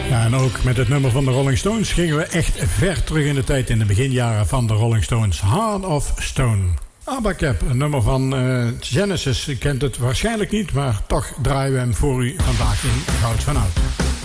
Ja, en ook met het nummer van de Rolling Stones gingen we echt ver terug in de tijd, in de beginjaren van de Rolling Stones. Heart of Stone. Abacab, een nummer van Genesis. U kent het waarschijnlijk niet, maar toch draaien we hem voor u vandaag in Goud van Oud.